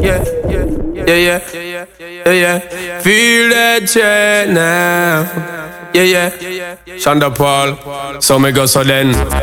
yeah, yeah, yeah, yeah, yeah. Feel that chain now. Yeah, yeah. Shonda Paul. So me go so then.